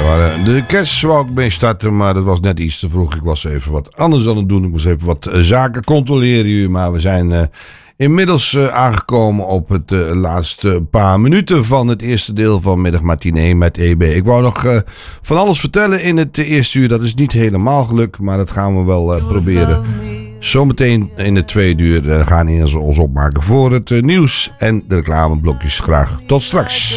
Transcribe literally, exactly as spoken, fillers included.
waren de Cats, wou ik mee starten, maar dat was net iets te vroeg. Ik was even wat anders aan het doen. Ik moest even wat uh, zaken controleren, maar we zijn uh, inmiddels uh, aangekomen op het uh, laatste paar minuten van het eerste deel van Middagmatinee met E B. Ik wou nog uh, van alles vertellen in het uh, eerste uur. Dat is niet helemaal gelukt, maar dat gaan we wel uh, proberen. Zometeen in het tweede uur uh, gaan we ons opmaken voor het uh, nieuws en de reclameblokjes. Graag tot straks.